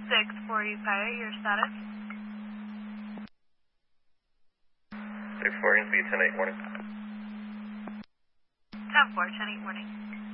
640 Pirate, your status? 640, speed 10-8, morning. 10-4, 10-8, morning.